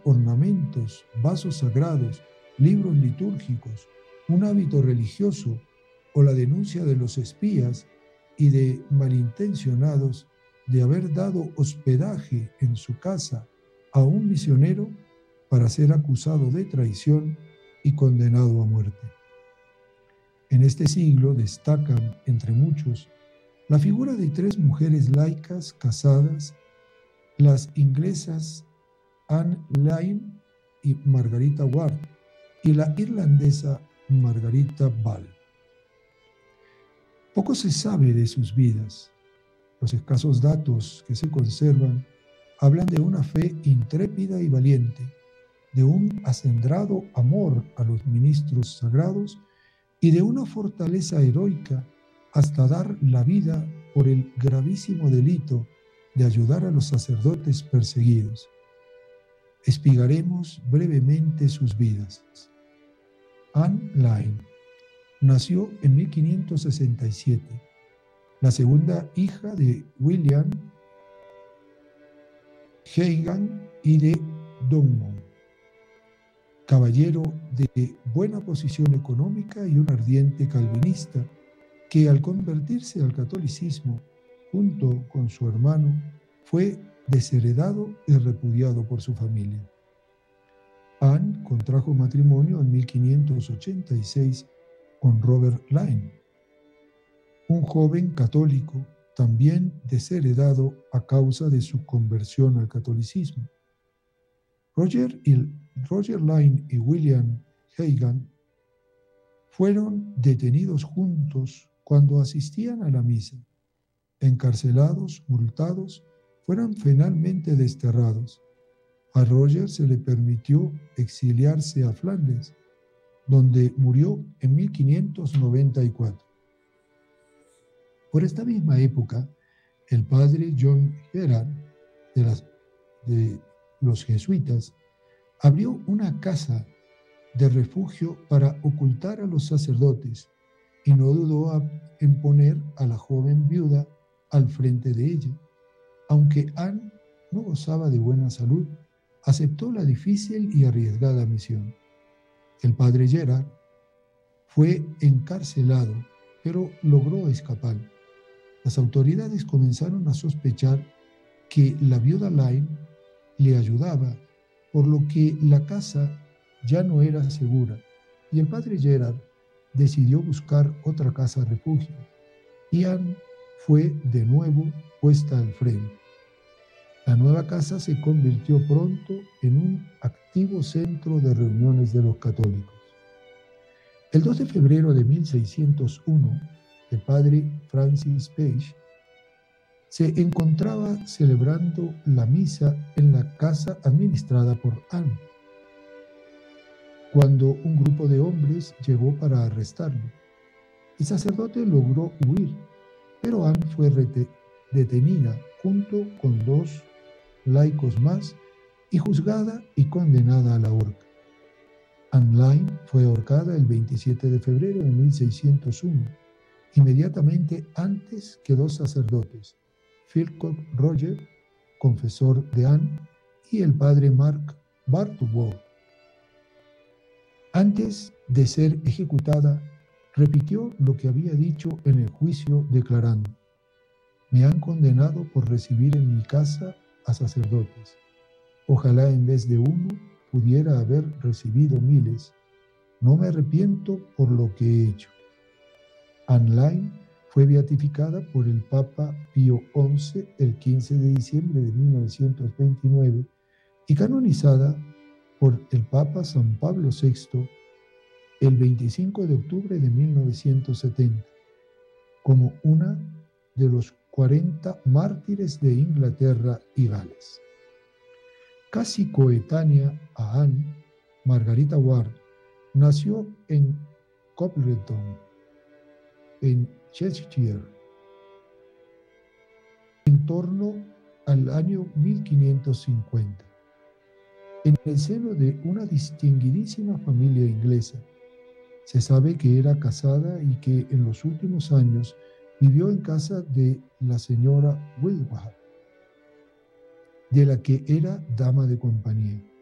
ornamentos, vasos sagrados, libros litúrgicos, un hábito religioso o la denuncia de los espías y de malintencionados de haber dado hospedaje en su casa a un misionero para ser acusado de traición y condenado a muerte. En este siglo destacan, entre muchos, la figura de tres mujeres laicas casadas, las inglesas Anne Lane y Margarita Ward, y la irlandesa Margarita Ball. Poco se sabe de sus vidas. Los escasos datos que se conservan hablan de una fe intrépida y valiente, de un acendrado amor a los ministros sagrados y de una fortaleza heroica hasta dar la vida por el gravísimo delito de ayudar a los sacerdotes perseguidos. Espigaremos brevemente sus vidas. Anne Lane nació en 1567, la segunda hija de William Heigan y de Drummond, caballero de buena posición económica y un ardiente calvinista que al convertirse al catolicismo, junto con su hermano, fue desheredado y repudiado por su familia. Anne contrajo matrimonio en 1586 con Robert Lane, un joven católico también desheredado a causa de su conversión al catolicismo. Roger Lane y William Heigan fueron detenidos juntos cuando asistían a la misa. Encarcelados, multados, fueron finalmente desterrados. A Roger se le permitió exiliarse a Flandes, donde murió en 1594. Por esta misma época, el padre John Gerard de los jesuitas abrió una casa de refugio para ocultar a los sacerdotes y no dudó en poner a la joven viuda al frente de ella. Aunque Anne no gozaba de buena salud, aceptó la difícil y arriesgada misión. El padre Gerard fue encarcelado, pero logró escapar. Las autoridades comenzaron a sospechar que la viuda Lane le ayudaba, por lo que la casa ya no era segura, y el padre Gerard decidió buscar otra casa refugio, y Anne fue de nuevo puesta al frente. La nueva casa se convirtió pronto en un activo centro de reuniones de los católicos. El 2 de febrero de 1601, el padre Francis Page se encontraba celebrando la misa en la casa administrada por Anne, cuando un grupo de hombres llegó para arrestarlo. El sacerdote logró huir, pero Anne fue detenida junto con 2 laicos más y juzgada y condenada a la horca. Anne Lane fue ahorcada el 27 de febrero de 1601, inmediatamente antes que 2 sacerdotes, Philcock Roger, confesor de Anne, y el padre Mark Bartwood. Antes de ser ejecutada, repitió lo que había dicho en el juicio, declarando: «Me han condenado por recibir en mi casa a sacerdotes. Ojalá en vez de uno pudiera haber recibido miles. No me arrepiento por lo que he hecho». Anne Lane fue beatificada por el Papa Pío XI el 15 de diciembre de 1929 y canonizada por el Papa San Pablo VI el 25 de octubre de 1970 como una de los 40 mártires de Inglaterra y Gales. Casi coetánea a Anne, Margarita Ward nació en Copleton, en Cheshire, en torno al año 1550, en el seno de una distinguidísima familia inglesa. Se sabe que era casada y que en los últimos años vivió en casa de la señora Wilbraham, de la que era dama de compañía.